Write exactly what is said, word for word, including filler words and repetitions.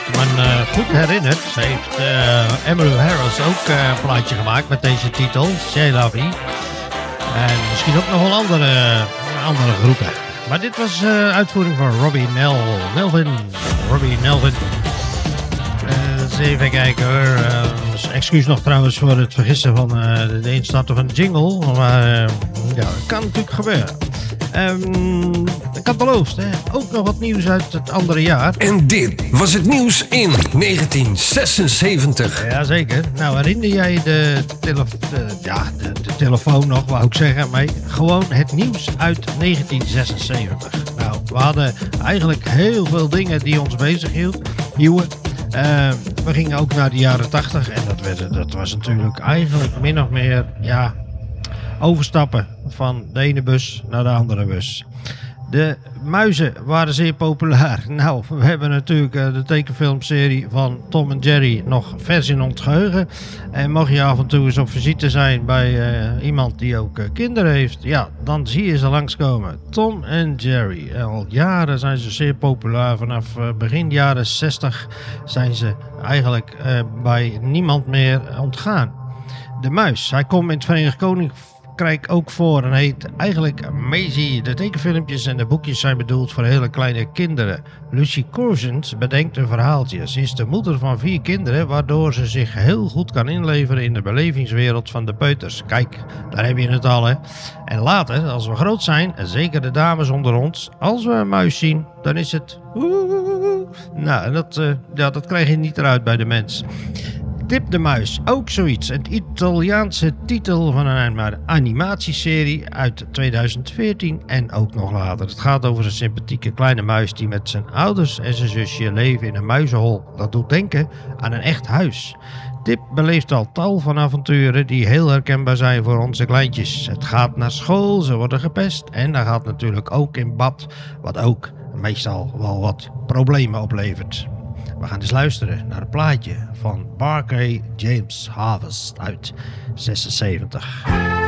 ik me uh, goed herinner, heeft uh, Emmylou Harris ook uh, een plaatje gemaakt met deze titel, C'est la vie. En misschien ook nog wel andere, andere groepen. Maar dit was uh, uitvoering van Robbie Nel, Nelvin. Robbie Nelvin. Uh, eens even kijken hoor. Uh, excuus nog trouwens voor het vergissen van uh, de instarten van de jingle. Maar uh, ja, dat kan natuurlijk gebeuren. Um, ik had beloofd, hè? Ook nog wat nieuws uit het andere jaar. En dit was het nieuws in negentien zesenzeventig. Jazeker. Nou, herinner jij de, tele- de, ja, de, de telefoon nog, wou ik zeggen. Maar gewoon het nieuws uit negentien zesenzeventig. Nou, we hadden eigenlijk heel veel dingen die ons bezig hielden. Uh, we gingen ook naar de jaren tachtig. En dat, werd, dat was natuurlijk eigenlijk min of meer, ja... overstappen van de ene bus naar de andere bus. De muizen waren zeer populair. Nou, we hebben natuurlijk uh, de tekenfilmserie van Tom en Jerry nog vers in ons geheugen. En mocht je af en toe eens op visite zijn bij uh, iemand die ook uh, kinderen heeft, ja, dan zie je ze langskomen. Tom en Jerry. En al jaren zijn ze zeer populair. Vanaf uh, begin jaren zestig zijn ze eigenlijk uh, bij niemand meer ontgaan. De muis. Hij komt in het Verenigd Koninkrijk ook voor en heet eigenlijk Maisie. De tekenfilmpjes en de boekjes zijn bedoeld voor hele kleine kinderen. Lucy Corzens bedenkt een verhaaltje. Ze is de moeder van vier kinderen, waardoor ze zich heel goed kan inleveren in de belevingswereld van de peuters. Kijk, daar heb je het al, hè. En later, als we groot zijn, en zeker de dames onder ons, als we een muis zien, dan is het... Nou, dat, uh, ja, dat krijg je niet eruit bij de mens. Tip de Muis, ook zoiets. Een Italiaanse titel van een animatieserie uit tweeduizend veertien en ook nog later. Het gaat over een sympathieke kleine muis die met zijn ouders en zijn zusje leven in een muizenhol. Dat doet denken aan een echt huis. Tip beleeft al tal van avonturen die heel herkenbaar zijn voor onze kleintjes. Het gaat naar school, ze worden gepest en daar gaat natuurlijk ook in bad, wat ook meestal wel wat problemen oplevert. We gaan dus luisteren naar het plaatje van Parker James Harvest uit zesenzeventig.